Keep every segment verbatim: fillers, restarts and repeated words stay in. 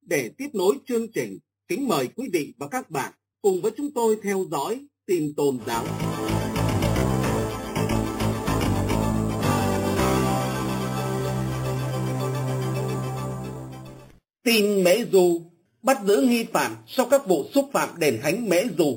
Để tiếp nối chương trình, kính mời quý vị và các bạn cùng với chúng tôi theo dõi tin tôn giáo. Tin Mễ Du, bắt giữ nghi phạm sau các vụ xúc phạm đền thánh Mễ Du.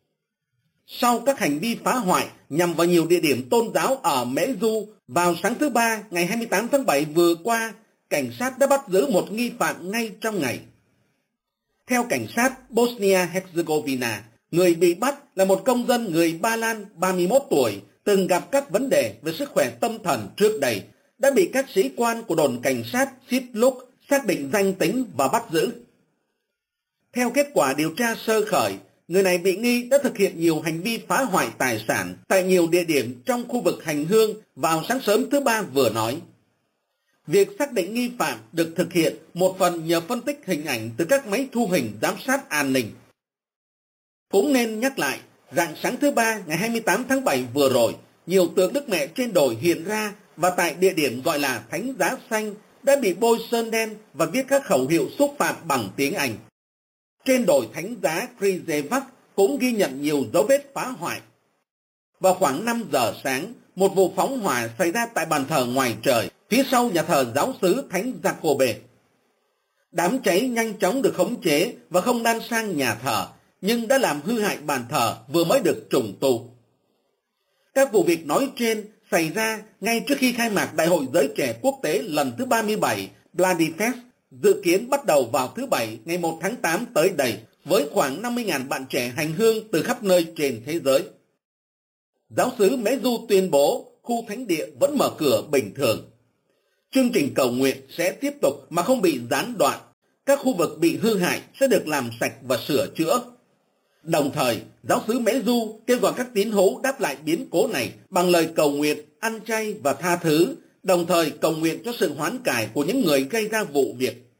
Sau các hành vi phá hoại nhằm vào nhiều địa điểm tôn giáo ở Mễ Du, vào sáng thứ Ba ngày hai mươi tám tháng bảy vừa qua, cảnh sát đã bắt giữ một nghi phạm ngay trong ngày. Theo cảnh sát Bosnia-Herzegovina, người bị bắt là một công dân người Ba Lan ba mươi mốt tuổi, từng gặp các vấn đề về sức khỏe tâm thần trước đây, đã bị các sĩ quan của đồn cảnh sát Sitluk xác định danh tính và bắt giữ. Theo kết quả điều tra sơ khởi, người này bị nghi đã thực hiện nhiều hành vi phá hoại tài sản tại nhiều địa điểm trong khu vực hành hương vào sáng sớm thứ Ba vừa nói. Việc xác định nghi phạm được thực hiện một phần nhờ phân tích hình ảnh từ các máy thu hình giám sát an ninh. Cũng nên nhắc lại, rạng sáng thứ Ba ngày hai mươi tám tháng bảy vừa rồi, nhiều tượng Đức Mẹ trên đồi hiện ra và tại địa điểm gọi là Thánh Giá Xanh đã bị bôi sơn đen và viết các khẩu hiệu xúc phạm bằng tiếng Anh. Trên đồi Thánh Giá Križevac cũng ghi nhận nhiều dấu vết phá hoại. Vào khoảng năm giờ sáng, một vụ phóng hỏa xảy ra tại bàn thờ ngoài trời, phía sau nhà thờ giáo xứ Thánh Jacobe. Đám cháy nhanh chóng được khống chế và không lan sang nhà thờ, nhưng đã làm hư hại bàn thờ vừa mới được trùng tu. Các vụ việc nói trên xảy ra ngay trước khi khai mạc Đại hội Giới Trẻ Quốc tế lần thứ ba mươi bảy Bloody Fest, dự kiến bắt đầu vào thứ Bảy ngày một tháng tám tới đây, với khoảng năm mươi nghìn bạn trẻ hành hương từ khắp nơi trên thế giới. Giáo xứ Mễ Du tuyên bố khu thánh địa vẫn mở cửa bình thường. Chương trình cầu nguyện sẽ tiếp tục mà không bị gián đoạn. Các khu vực bị hư hại sẽ được làm sạch và sửa chữa. Đồng thời, giáo xứ Mễ Du kêu gọi các tín hữu đáp lại biến cố này bằng lời cầu nguyện, ăn chay và tha thứ, đồng thời cầu nguyện cho sự hoán cải của những người gây ra vụ việc.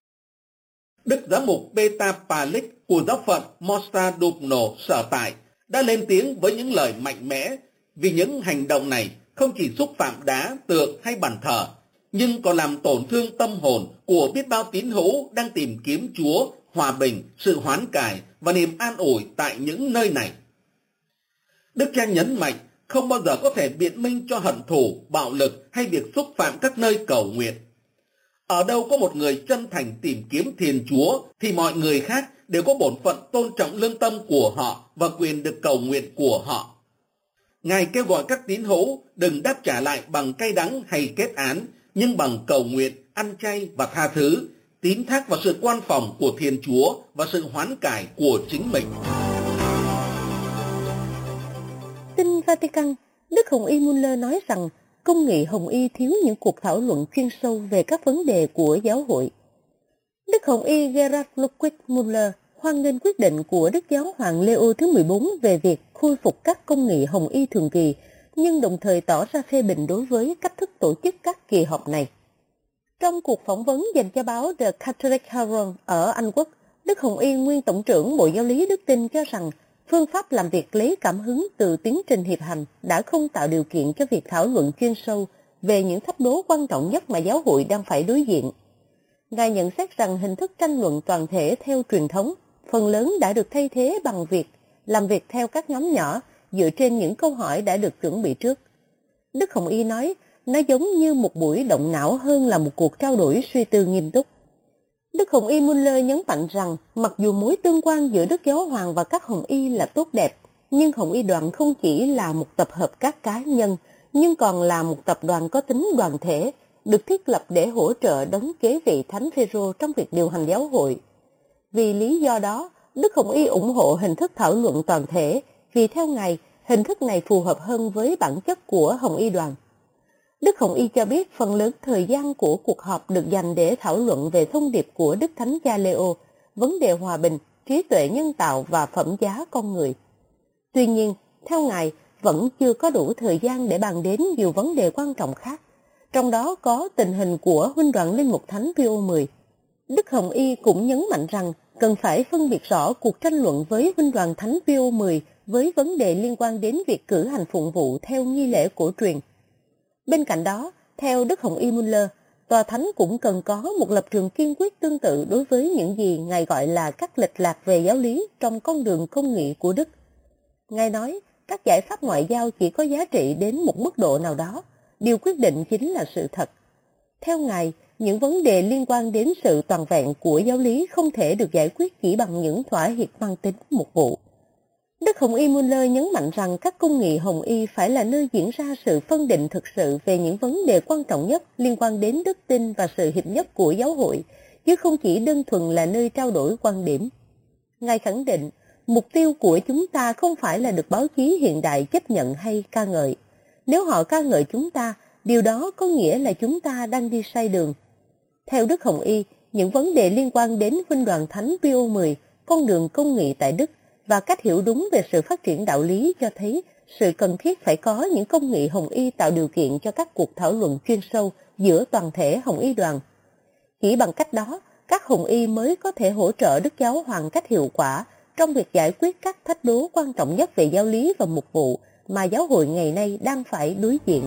Đức giám mục Petar Palik của giáo phận Mostar Dubno sở tại đã lên tiếng với những lời mạnh mẽ vì những hành động này không chỉ xúc phạm đá, tượng hay bàn thờ, nhưng còn làm tổn thương tâm hồn của biết bao tín hữu đang tìm kiếm Chúa, hòa bình, sự hoán cải và niềm an ủi tại những nơi này. Đức cha nhấn mạnh không bao giờ có thể biện minh cho hận thù, bạo lực hay việc xúc phạm các nơi cầu nguyện. Ở đâu có một người chân thành tìm kiếm Thiên Chúa thì mọi người khác đều có bổn phận tôn trọng lương tâm của họ và quyền được cầu nguyện của họ. Ngài kêu gọi các tín hữu đừng đáp trả lại bằng cay đắng hay kết án, nhưng bằng cầu nguyện, ăn chay và tha thứ, tín thác vào sự quan phòng của Thiên Chúa và sự hoán cải của chính mình. Tin Vatican, Đức Hồng Y Muller nói rằng công nghị Hồng Y thiếu những cuộc thảo luận chuyên sâu về các vấn đề của giáo hội. Đức Hồng Y Gerhard Ludwig Muller hoan nghênh quyết định của Đức Giáo hoàng Leo thứ mười bốn về việc khôi phục các công nghị Hồng Y thường kỳ, nhưng đồng thời tỏ ra phê bình đối với cách thức tổ chức các kỳ họp này. Trong cuộc phỏng vấn dành cho báo The Catholic Herald ở Anh Quốc, Đức Hồng Y nguyên Tổng trưởng Bộ Giáo lý Đức Tin cho rằng phương pháp làm việc lấy cảm hứng từ tiến trình hiệp hành đã không tạo điều kiện cho việc thảo luận chuyên sâu về những thách đố quan trọng nhất mà giáo hội đang phải đối diện. Ngài nhận xét rằng hình thức tranh luận toàn thể theo truyền thống phần lớn đã được thay thế bằng việc làm việc theo các nhóm nhỏ dựa trên những câu hỏi đã được chuẩn bị trước. Đức Hồng Y nói, nó giống như một buổi động não hơn là một cuộc trao đổi suy tư nghiêm túc. Đức Hồng Y Muller nhấn mạnh rằng mặc dù mối tương quan giữa Đức Giáo Hoàng và các Hồng Y là tốt đẹp, nhưng Hồng Y đoàn không chỉ là một tập hợp các cá nhân, nhưng còn là một tập đoàn có tính đoàn thể, được thiết lập để hỗ trợ đấng kế vị Thánh Phêrô trong việc điều hành giáo hội. Vì lý do đó, Đức Hồng Y ủng hộ hình thức thảo luận toàn thể, vì theo Ngài, hình thức này phù hợp hơn với bản chất của Hồng Y đoàn. Đức Hồng Y cho biết phần lớn thời gian của cuộc họp được dành để thảo luận về thông điệp của Đức Thánh Cha Leo, vấn đề hòa bình, trí tuệ nhân tạo và phẩm giá con người. Tuy nhiên, theo Ngài, vẫn chưa có đủ thời gian để bàn đến nhiều vấn đề quan trọng khác, trong đó có tình hình của Huynh đoàn Linh Mục Thánh Pio mười. Đức Hồng Y cũng nhấn mạnh rằng cần phải phân biệt rõ cuộc tranh luận với Huynh đoàn Thánh Pio mười với vấn đề liên quan đến việc cử hành phụng vụ theo nghi lễ cổ truyền. Bên cạnh đó, theo Đức Hồng Y Muller, Tòa Thánh cũng cần có một lập trường kiên quyết tương tự đối với những gì Ngài gọi là các lệch lạc về giáo lý trong con đường công nghị của Đức. Ngài nói, các giải pháp ngoại giao chỉ có giá trị đến một mức độ nào đó, điều quyết định chính là sự thật. Theo Ngài, những vấn đề liên quan đến sự toàn vẹn của giáo lý không thể được giải quyết chỉ bằng những thỏa hiệp mang tính mục vụ. Đức Hồng Y Muller nhấn mạnh rằng các công nghị Hồng Y phải là nơi diễn ra sự phân định thực sự về những vấn đề quan trọng nhất liên quan đến đức tin và sự hiệp nhất của giáo hội, chứ không chỉ đơn thuần là nơi trao đổi quan điểm. Ngài khẳng định, mục tiêu của chúng ta không phải là được báo chí hiện đại chấp nhận hay ca ngợi. Nếu họ ca ngợi chúng ta, điều đó có nghĩa là chúng ta đang đi sai đường. Theo Đức Hồng Y, những vấn đề liên quan đến Huynh đoàn Thánh Pio mười, con đường công nghị tại Đức và cách hiểu đúng về sự phát triển đạo lý cho thấy sự cần thiết phải có những công nghị Hồng Y tạo điều kiện cho các cuộc thảo luận chuyên sâu giữa toàn thể Hồng Y đoàn. Chỉ bằng cách đó, các Hồng Y mới có thể hỗ trợ Đức Giáo Hoàng cách hiệu quả trong việc giải quyết các thách đố quan trọng nhất về giáo lý và mục vụ mà giáo hội ngày nay đang phải đối diện.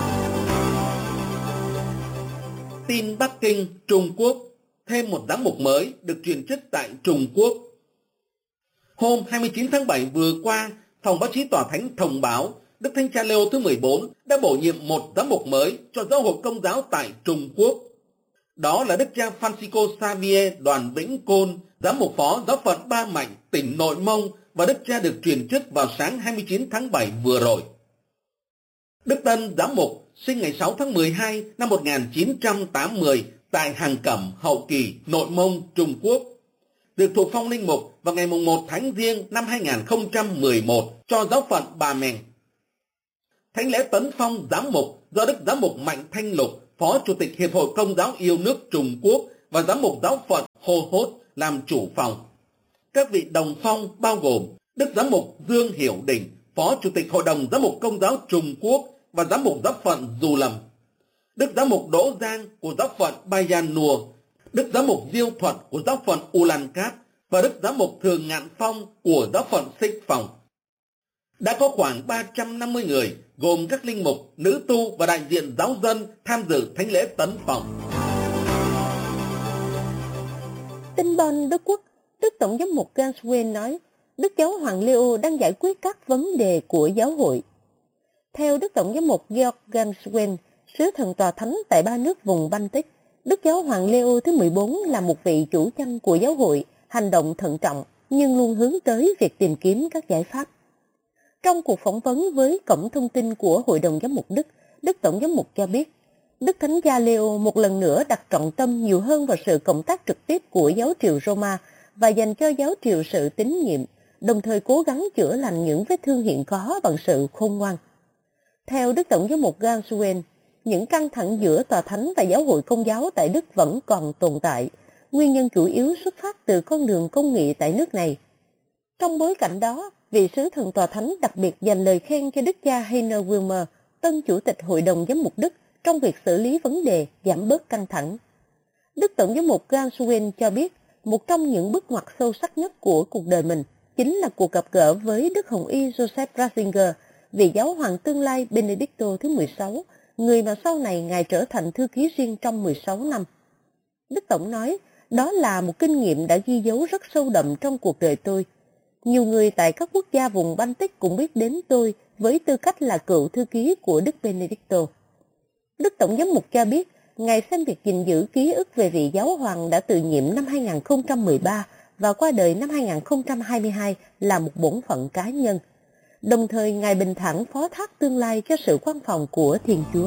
Tin Bắc Kinh, Trung Quốc, thêm một giám mục mới được truyền chức tại Trung Quốc. Hôm hai mươi chín tháng bảy vừa qua, Phòng báo chí Tòa Thánh thông báo Đức Thánh Cha Leo thứ mười bốn đã bổ nhiệm một giám mục mới cho giáo hội Công giáo tại Trung Quốc. Đó là Đức cha Francisco Xavier Đoàn Vĩnh Côn, giám mục phó giáo phận Ba Mạnh, tỉnh Nội Mông, và đức cha được truyền chức vào sáng hai mươi chín tháng bảy vừa rồi. Đức Tân giám mục sinh ngày sáu tháng mười hai năm một nghìn chín trăm tám mươi tại Hàng Cẩm, Hậu Kỳ, Nội Mông, Trung Quốc, được thụ phong linh mục vào ngày mùng một tháng Giêng năm hai nghìn không trăm mười một cho giáo phận Ba Mèn. Thánh lễ tấn phong giám mục do Đức Giám mục Mạnh Thanh Lục, Phó Chủ tịch Hiệp hội Công giáo yêu nước Trung Quốc, và Giám mục giáo phận Hô Hốt làm chủ phòng. Các vị đồng phong bao gồm Đức Giám mục Dương Hiểu Đình, Phó Chủ tịch Hội đồng Giám mục Công giáo Trung Quốc và Giám mục giáo phận Dù Lầm, Đức Giám mục Đỗ Giang của giáo phận Bayan Nua, Đức Giám mục Diêu Thuận của giáo phận Ulan Cát và Đức Giám mục Thường Ngạn Phong của giáo phận Xích Phòng. Đã có khoảng ba trăm năm mươi người, gồm các linh mục, nữ tu và đại diện giáo dân tham dự thánh lễ tấn phong. Tin Bonn, Đức Quốc, Đức Tổng giám mục Ganswein nói, Đức Giáo hoàng Leo đang giải quyết các vấn đề của giáo hội. Theo Đức Tổng giám mục Georg Ganswein, sứ thần tòa thánh tại ba nước vùng Baltic, Đức Giáo hoàng Leo thứ mười bốn là một vị chủ chăn của giáo hội, hành động thận trọng nhưng luôn hướng tới việc tìm kiếm các giải pháp. Trong cuộc phỏng vấn với cổng thông tin của Hội đồng Giám mục Đức, Đức Tổng giám mục cho biết, Đức Thánh cha Leo một lần nữa đặt trọng tâm nhiều hơn vào sự cộng tác trực tiếp của giáo triều Roma và dành cho giáo triều sự tín nhiệm, đồng thời cố gắng chữa lành những vết thương hiện có bằng sự khôn ngoan. Theo Đức Tổng giám mục Ganswein, những căng thẳng giữa tòa thánh và giáo hội Công giáo tại Đức vẫn còn tồn tại. Nguyên nhân chủ yếu xuất phát từ con đường công nghị tại nước này. Trong bối cảnh đó, vị sứ thần tòa thánh đặc biệt dành lời khen cho Đức cha Heiner Wilmer, tân chủ tịch Hội đồng Giám mục Đức, trong việc xử lý vấn đề giảm bớt căng thẳng. Đức Tổng giám mục Ganswein cho biết, một trong những bước ngoặt sâu sắc nhất của cuộc đời mình chính là cuộc gặp gỡ với Đức Hồng Y Joseph Ratzinger, vị giáo hoàng tương lai Benedicto thứ mười sáu, người mà sau này Ngài trở thành thư ký riêng trong mười sáu năm. Đức Tổng nói, đó là một kinh nghiệm đã ghi dấu rất sâu đậm trong cuộc đời tôi. Nhiều người tại các quốc gia vùng Baltic cũng biết đến tôi với tư cách là cựu thư ký của Đức Benedicto. Đức Tổng giám mục cho biết, Ngài xem việc gìn giữ ký ức về vị giáo hoàng đã từ nhiệm năm hai nghìn không trăm mười ba và qua đời năm hai nghìn không trăm hai mươi hai là một bổn phận cá nhân. Đồng thời, Ngài bình thản phó thác tương lai cho sự quan phòng của Thiên Chúa.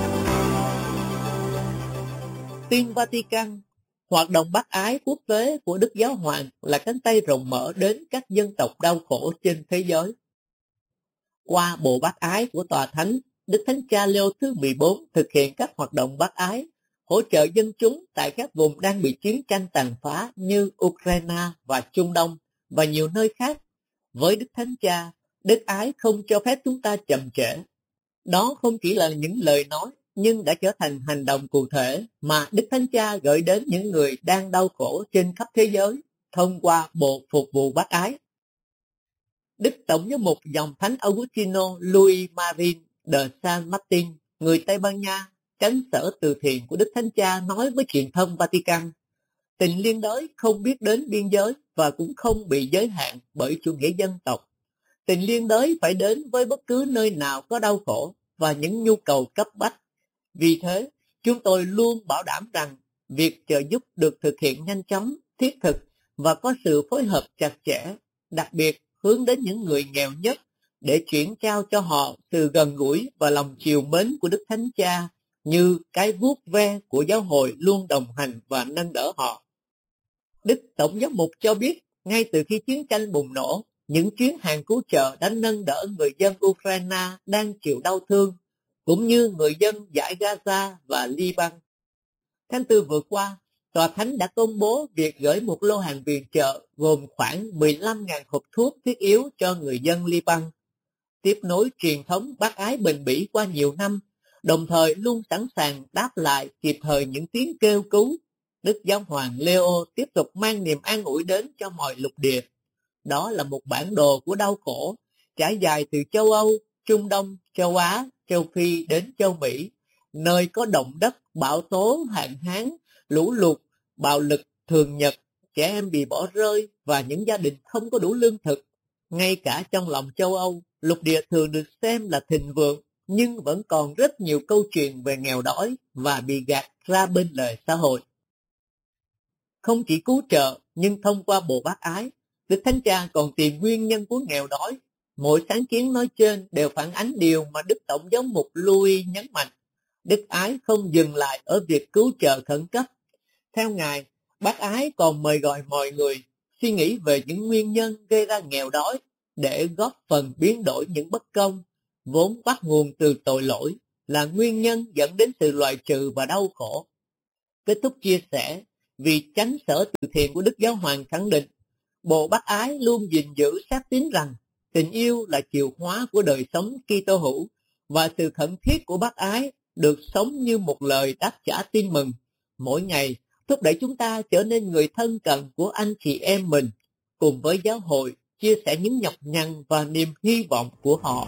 Tin Vatican, hoạt động bác ái quốc tế của Đức Giáo Hoàng là cánh tay rộng mở đến các dân tộc đau khổ trên thế giới. Qua bộ bác ái của Tòa Thánh, Đức Thánh Cha Leo thứ mười bốn thực hiện các hoạt động bác ái, hỗ trợ dân chúng tại các vùng đang bị chiến tranh tàn phá như Ukraine và Trung Đông và nhiều nơi khác. Với Đức Thánh Cha, đức ái không cho phép chúng ta chậm trễ. Đó không chỉ là những lời nói, nhưng đã trở thành hành động cụ thể mà Đức Thánh Cha gửi đến những người đang đau khổ trên khắp thế giới thông qua bộ phục vụ bác ái. Đức Tổng giám mục dòng Thánh Augustino Luis Marin de San Martin, người Tây Ban Nha, cánh sở từ thiện của Đức Thánh Cha nói với truyền thông Vatican, tình liên đới không biết đến biên giới và cũng không bị giới hạn bởi chủ nghĩa dân tộc. Tình liên đới phải đến với bất cứ nơi nào có đau khổ và những nhu cầu cấp bách. Vì thế, chúng tôi luôn bảo đảm rằng việc trợ giúp được thực hiện nhanh chóng, thiết thực và có sự phối hợp chặt chẽ, đặc biệt hướng đến những người nghèo nhất để chuyển trao cho họ sự gần gũi và lòng trìu mến của Đức Thánh Cha, như cái vuốt ve của giáo hội luôn đồng hành và nâng đỡ họ. Đức Tổng giám mục cho biết, ngay từ khi chiến tranh bùng nổ, những chuyến hàng cứu trợ đã nâng đỡ người dân Ukraine đang chịu đau thương, cũng như người dân dải Gaza và Liban. Tháng tư vừa qua, Tòa Thánh đã công bố việc gửi một lô hàng viện trợ gồm khoảng mười lăm nghìn hộp thuốc thiết yếu cho người dân Liban, tiếp nối truyền thống bác ái bền bỉ qua nhiều năm, đồng thời luôn sẵn sàng đáp lại kịp thời những tiếng kêu cứu. Đức Giáo hoàng Leo tiếp tục mang niềm an ủi đến cho mọi lục địa. Đó là một bản đồ của đau khổ, trải dài từ châu Âu, Trung Đông, châu Á, châu Phi đến châu Mỹ, nơi có động đất, bão tố, hạn hán, lũ lụt, bạo lực thường nhật, trẻ em bị bỏ rơi và những gia đình không có đủ lương thực. Ngay cả trong lòng châu Âu, lục địa thường được xem là thịnh vượng, nhưng vẫn còn rất nhiều câu chuyện về nghèo đói và bị gạt ra bên lề xã hội. Không chỉ cứu trợ, nhưng thông qua bộ bác ái, Đức Thánh Cha còn tìm nguyên nhân của nghèo đói. Mỗi sáng kiến nói trên đều phản ánh điều mà Đức Tổng giám mục Louis nhấn mạnh. Đức ái không dừng lại ở việc cứu trợ khẩn cấp. Theo Ngài, bác ái còn mời gọi mọi người suy nghĩ về những nguyên nhân gây ra nghèo đói để góp phần biến đổi những bất công, vốn bắt nguồn từ tội lỗi, là nguyên nhân dẫn đến sự loại trừ và đau khổ. Kết thúc chia sẻ, vì chánh sở từ thiện của Đức Giáo hoàng khẳng định, bộ bác ái luôn gìn giữ xác tín rằng tình yêu là chìa khóa của đời sống Kitô hữu, và sự khẩn thiết của bác ái được sống như một lời đáp trả tin mừng mỗi ngày, thúc đẩy chúng ta trở nên người thân cận của anh chị em mình, cùng với giáo hội chia sẻ những nhọc nhằn và niềm hy vọng của họ.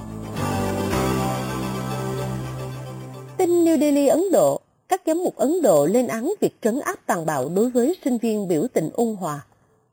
Tin New Delhi, Ấn Độ, các giám mục Ấn Độ lên án việc trấn áp tàn bạo đối với sinh viên biểu tình ôn hòa.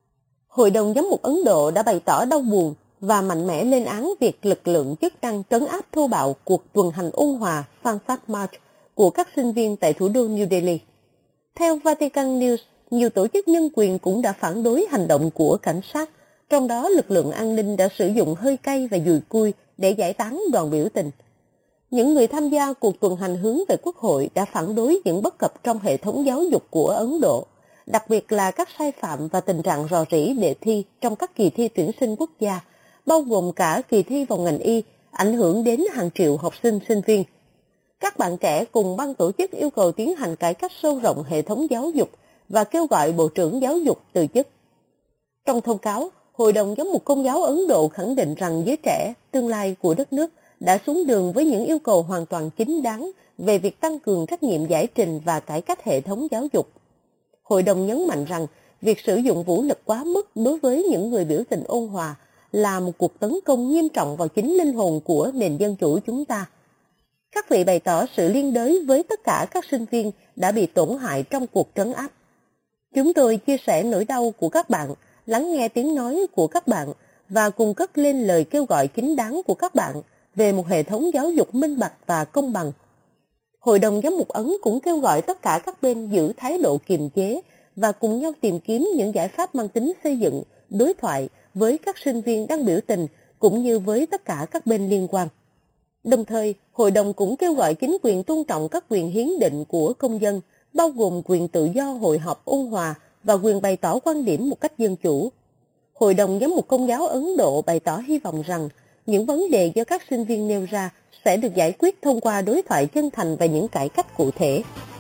Hội đồng giám mục Ấn Độ đã bày tỏ đau buồn và mạnh mẽ lên án việc lực lượng chức năng trấn áp thô bạo cuộc tuần hành ôn hòa Sanskrit March của các sinh viên tại thủ đô New Delhi. Theo Vatican News, nhiều tổ chức nhân quyền cũng đã phản đối hành động của cảnh sát, trong đó lực lượng an ninh đã sử dụng hơi cay và dùi cui để giải tán đoàn biểu tình. Những người tham gia cuộc tuần hành hướng về Quốc hội đã phản đối những bất cập trong hệ thống giáo dục của Ấn Độ, đặc biệt là các sai phạm và tình trạng rò rỉ đề thi trong các kỳ thi tuyển sinh quốc gia, bao gồm cả kỳ thi vào ngành y, ảnh hưởng đến hàng triệu học sinh sinh viên. Các bạn trẻ cùng ban tổ chức yêu cầu tiến hành cải cách sâu rộng hệ thống giáo dục và kêu gọi Bộ trưởng Giáo dục từ chức. Trong thông cáo, Hội đồng Giám mục Công giáo Ấn Độ khẳng định rằng giới trẻ, tương lai của đất nước, đã xuống đường với những yêu cầu hoàn toàn chính đáng về việc tăng cường trách nhiệm giải trình và cải cách hệ thống giáo dục. Hội đồng nhấn mạnh rằng việc sử dụng vũ lực quá mức đối với những người biểu tình ôn hòa là một cuộc tấn công nghiêm trọng vào chính linh hồn của nền dân chủ chúng ta. Các vị bày tỏ sự liên đới với tất cả các sinh viên đã bị tổn hại trong cuộc trấn áp. Chúng tôi chia sẻ nỗi đau của các bạn, lắng nghe tiếng nói của các bạn và cùng cất lên lời kêu gọi chính đáng của các bạn về một hệ thống giáo dục minh bạch và công bằng. Hội đồng Giám mục Ấn cũng kêu gọi tất cả các bên giữ thái độ kiềm chế và cùng nhau tìm kiếm những giải pháp mang tính xây dựng, đối thoại với các sinh viên đang biểu tình cũng như với tất cả các bên liên quan. Đồng thời, Hội đồng cũng kêu gọi chính quyền tôn trọng các quyền hiến định của công dân, bao gồm quyền tự do hội họp ôn hòa và quyền bày tỏ quan điểm một cách dân chủ. Hội đồng Giám mục Công giáo Ấn Độ bày tỏ hy vọng rằng những vấn đề do các sinh viên nêu ra sẽ được giải quyết thông qua đối thoại chân thành và những cải cách cụ thể.